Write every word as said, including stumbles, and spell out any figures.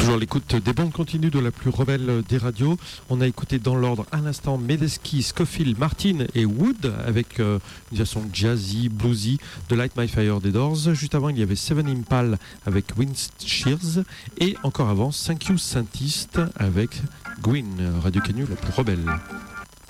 Toujours l'écoute des bandes continues de la plus rebelle des radios. On a écouté dans l'ordre à l'instant Medeski, Scofield, Martin et Wood avec euh, une version jazzy, bluesy de Light My Fire des Doors. Juste avant, il y avait Seven Impal avec Vince Shears et encore avant, Thank You Scientist avec Gwyn, Radio Canu la plus rebelle.